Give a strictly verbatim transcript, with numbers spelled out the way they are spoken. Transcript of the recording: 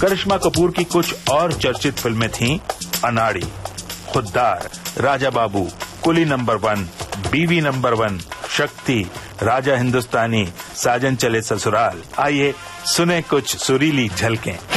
करिश्मा कपूर की कुछ और चर्चित फिल्में थीं अनाड़ी, खुद्दार, राजा बाबू, कुली नंबर वन, बीवी नंबर वन, शक्ति, राजा हिंदुस्तानी, साजन चले ससुराल। आइए सुने कुछ सुरीली झलकें।